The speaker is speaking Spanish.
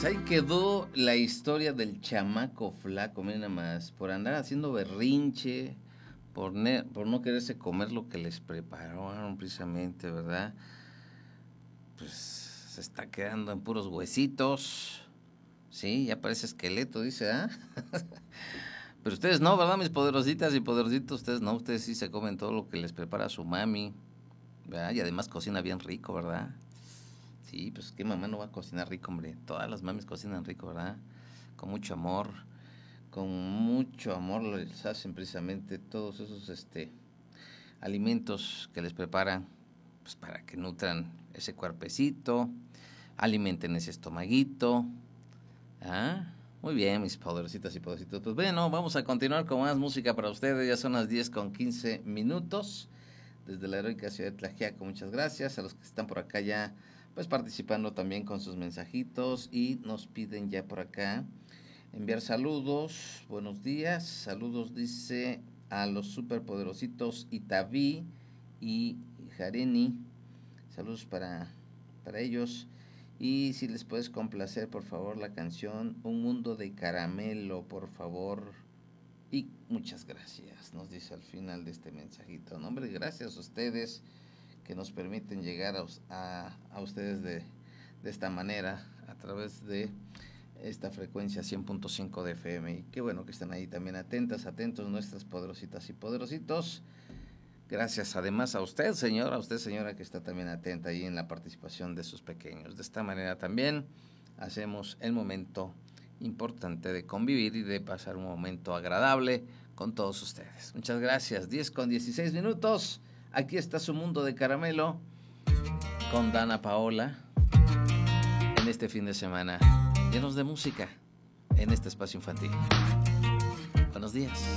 Pues ahí quedó la historia del chamaco flaco, miren nada más, por andar haciendo berrinche, por no quererse comer lo que les prepararon precisamente, ¿verdad? Pues se está quedando en puros huesitos, sí, ya parece esqueleto, dice, ¿ah? Pero ustedes no, ¿verdad? Mis poderositas y poderositos, ustedes no, ustedes sí se comen todo lo que les prepara su mami, ¿verdad? Y además cocina bien rico, ¿verdad? Sí, pues qué mamá no va a cocinar rico, hombre. Todas las mamis cocinan rico, ¿verdad? Con mucho amor. Con mucho amor les hacen precisamente todos esos alimentos que les preparan, pues para que nutran ese cuerpecito, alimenten ese estomaguito. ¿Ah? Muy bien, mis poderositas y poderositos. Pues bueno, vamos a continuar con más música para ustedes. Ya son las 10:15. Desde la heroica ciudad de Tlaxiaco, muchas gracias a los que están por acá ya pues participando también con sus mensajitos y nos piden ya por acá enviar saludos. Buenos días, saludos dice a los superpoderositos Itaví y Jareni, saludos para ellos. Y si les puedes complacer por favor la canción Un Mundo de Caramelo, por favor. Y muchas gracias, nos dice al final de este mensajito. No, hombre, gracias a ustedes que nos permiten llegar a ustedes de esta manera, a través de esta frecuencia 100.5 de FM. Y qué bueno que están ahí también atentos nuestras poderositas y poderositos. Gracias además a usted, señora, que está también atenta ahí en la participación de sus pequeños. De esta manera también hacemos el momento importante de convivir y de pasar un momento agradable con todos ustedes. Muchas gracias. 10:16. Aquí está su mundo de caramelo con Dana Paola en este fin de semana llenos de música en este espacio infantil. Buenos días.